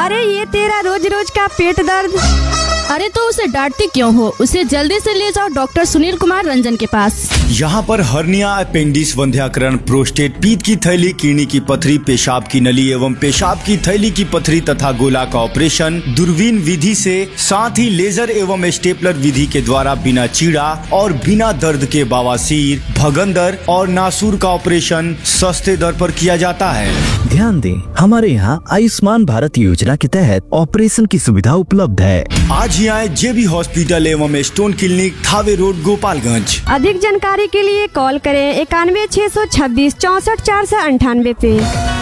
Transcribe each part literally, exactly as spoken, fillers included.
अरे ये तेरा रोज रोज का पेट दर्द। अरे तो उसे डांटती क्यों हो? उसे जल्दी से ले जाओ डॉक्टर सुनील कुमार रंजन के पास। यहाँ पर हर्निया, अपेंडिक्स, वंध्याकरण, प्रोस्टेट, पीत की थैली, किडनी की पथरी, पेशाब की नली एवं पेशाब की थैली की पथरी तथा गोला का ऑपरेशन दूरबीन विधि से, साथ ही लेजर एवं स्टेपलर विधि के द्वारा बिना चीड़ा और बिना दर्द के बवासीर, भगंदर और नासूर का ऑपरेशन सस्ते दर पर किया जाता है। ध्यान दें, हमारे यहाँ आयुष्मान भारत योजना के तहत ऑपरेशन की सुविधा उपलब्ध है। आज ही आए जेबी हॉस्पिटल एवं stone clinic, Thawe road, Gopalganj. अधिक जानकारी के लिए कॉल करें इक्यानवे छह सौ छब्बीस चौसठ चार सौ अंठानवे पे।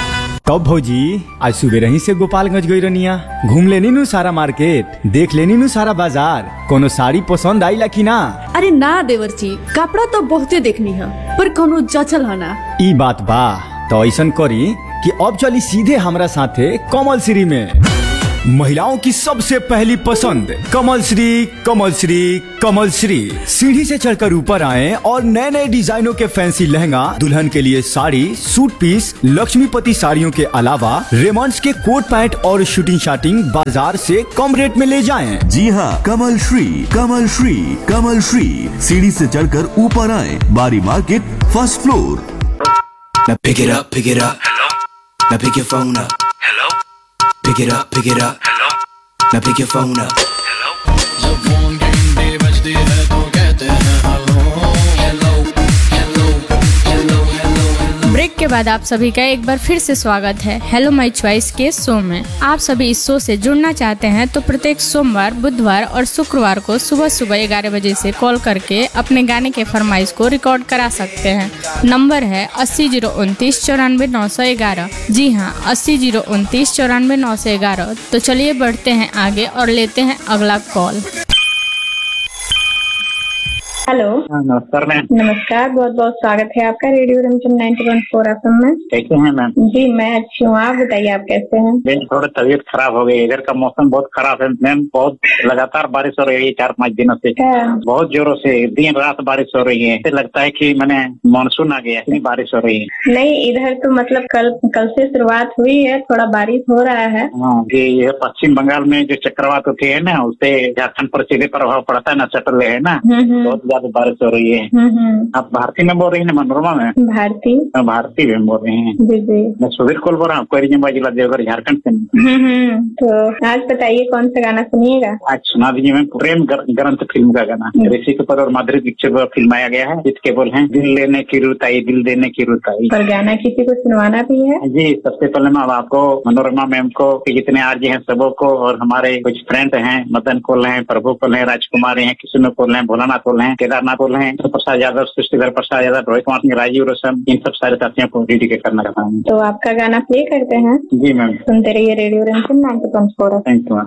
कब भौजी? आज सुबह ही से गोपालगंज गई रनिया, घूम लेनी नु सारा मार्केट, देख लेनी नु सारा बाजार, कोनो साड़ी पसंद आई ला की ना? अरे ना देवरची, कपड़ा तो बहुते देखनी है पर कोनो जचल है ना। ई बात बा तो ऐसा करी कि अब चली सीधे हमरा साथे कमल श्री में। महिलाओं की सबसे पहली पसंद कमल श्री, कमल श्री, कमल श्री। सीढ़ी से चढ़कर ऊपर आए और नए नए डिजाइनों के फैंसी लहंगा, दुल्हन के लिए साड़ी, सूट पीस, लक्ष्मीपति साड़ियों के अलावा रेमंड्स के कोट पैंट और शूटिंग शाटिंग बाजार से कम रेट में ले जाएं। जी हाँ, कमल श्री, कमल श्री, कमल श्री। सीढ़ी से चढ़कर ऊपर आए, बारी market, first floor. Now pick it up, pick it up. Hello. Now pick your phone up. Hello. Pick it up, pick it up. Hello. Now pick your phone up. Hello. जब फोन घंटी बजती है तो कहते हैं hello hello hello hello hello. Break के बाद आप सभी का एक बार फिर से स्वागत है हेलो माय चॉइस के शो में। आप सभी इस शो से जुड़ना चाहते हैं तो प्रत्येक सोमवार, बुधवार और शुक्रवार को सुबह सुबह ग्यारह बजे से कॉल करके अपने गाने के फरमाइश को रिकॉर्ड करा सकते हैं। नंबर है अस्सी जीरो उनतीस चौरानवे नौ सौ ग्यारह। जी हाँ, अस्सी जीरो उनतीस चौरानवे नौ सौ ग्यारह। तो चलिए बढ़ते हैं आगे और लेते हैं अगला कॉल। हेलो, नमस्कार मैम। नमस्कार, बहुत बहुत स्वागत है आपका radio Ranjan ninety one four F M में। कैसे हैं मैम? जी मैं अच्छी हूँ, आप बताइए आप कैसे हैं? मैम थोड़ा तबीयत खराब हो गई, इधर का मौसम बहुत खराब है मैम, बहुत लगातार बारिश हो रही है चार पाँच दिनों से, बहुत जोरों से दिन रात बारिश हो रही है। ऐसे लगता है कि मैंने मानसून आ गया, इतनी बारिश हो रही है। नहीं, इधर तो मतलब कल कल से शुरुआत हुई है, थोड़ा बारिश हो रहा है। हाँ जी, ये पश्चिम बंगाल में जो चक्रवात होती है ना, उससे झारखंड पर सीधे प्रभाव पड़ता है ना, चटल है ना, बहुत ज्यादा बारिश हो रही है। आप भारती में बोल रही है ना, मनोरमा में? भारती भारती में बोल रही हैं। जी जी, मैं सुधीर कॉल बोल रहा हूँ, कोरियम्बा जिला देवघर, झारखंड से। तो आज बताइए कौन सा गाना सुनिएगा? आज सुना दीजिए मैम, प्रेम ग्रंथ फिल्म का गाना, ऋषि कपूर और माधुरी दीक्षित पर फिल्माया गया है, जिसके बोल हैं दिल लेने की रुताई, दिल देने की रुताई। और गाना किसी को सुनवाना भी है? जी, सबसे पहले मैं आपको, मनोरमा मैम को, जितने आरजे हैं सबों को, और हमारे कुछ फ्रेंड हैं, मदन कोल हैं, प्रभु कोल हैं, राजकुमार हैं, किशोर कोल हैं, भोलानाथ कोल हैं, केदारनाथ कोल हैं, प्रसाद यादव, सृष्टिधर प्रसाद यादव, रोहित कुमार, राजीव रोशन, इन सब सारे साथियों को डेडिकेट करना चाहता हूँ। तो आपका गाना प्ले करते हैं। जी मैम, सुनते रहिए radio Ranjan ninety one four. Thank you ma'am.